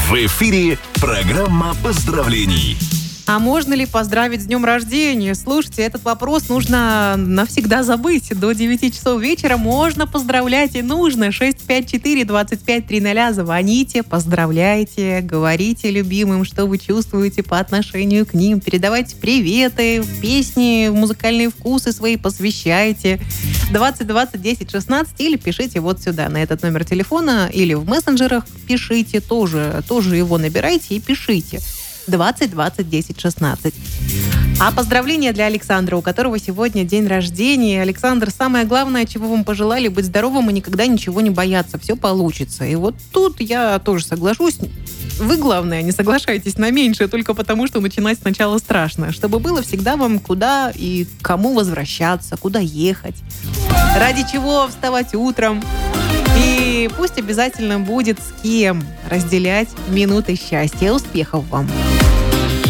В эфире программа поздравлений. А можно ли поздравить с днем рождения? Слушайте, этот вопрос нужно навсегда забыть. До 9 часов вечера можно поздравлять и нужно. 654-2530. Звоните, поздравляйте, говорите любимым, что вы чувствуете по отношению к ним. Передавайте приветы, песни, музыкальные вкусы свои посвящайте. 20 20 10 16 или пишите вот сюда, на этот номер телефона, или в мессенджерах пишите, тоже его набирайте и пишите. 20 20 10 16. А поздравления для Александра, у которого сегодня день рождения. Александр, самое главное, чего вам пожелали, быть здоровым и никогда ничего не бояться. Все получится. И вот тут я тоже соглашусь. Вы, главное, не соглашайтесь на меньшее только потому, что начинать сначала страшно. Чтобы было всегда вам куда и кому возвращаться, куда ехать, ради чего вставать утром. И пусть обязательно будет с кем разделять минуты счастья. Успехов вам!